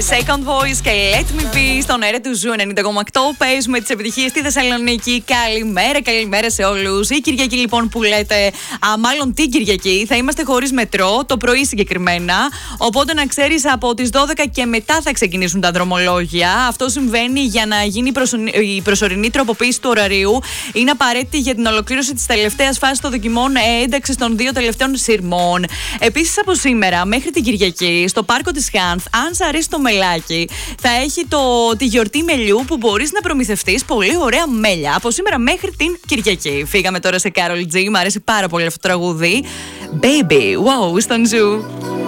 Second Voice και Let Me Be στον αέρα του Ζου 90,8. Παίζουμε τις επιτυχίες στη Θεσσαλονίκη. Καλημέρα σε όλους. Η Κυριακή λοιπόν που λέτε, μάλλον την Κυριακή, θα είμαστε χωρίς μετρό, το πρωί συγκεκριμένα. Οπότε να ξέρεις, από τις 12 και μετά θα ξεκινήσουν τα δρομολόγια. Αυτό συμβαίνει για να γίνει η προσωρινή τροποποίηση του ωραρίου. Είναι απαραίτητη για την ολοκλήρωση της τελευταίας φάσης των δοκιμών ένταξης των 2 τελευταίων σειρμών. Επίσης, από σήμερα μέχρι την Κυριακή, στο πάρκο της Χάνθ, αν σ' αρέσει το μελάκι, θα έχει τη γιορτή μελιού που μπορείς να προμηθευτείς πολύ ωραία μέλια. Από σήμερα μέχρι την Κυριακή. Φύγαμε τώρα σε Karol G. Μ' αρέσει πάρα πολύ αυτό το τραγούδι. Baby, wow, στον Ζου.